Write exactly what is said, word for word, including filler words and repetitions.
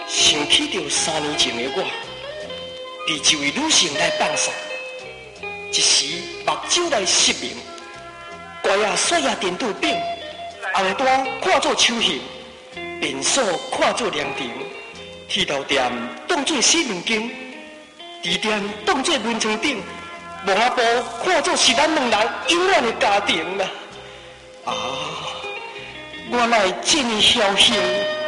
想起着三年前的我，被一位女性来放散，一时目睭来失明，乖啊甩啊颠倒柄，红单看作手形，便所看作凉亭，剃头店当作洗面间，地店当作门床顶，望阿婆看作是咱两人永远的家庭啦。啊，我来这么侥幸。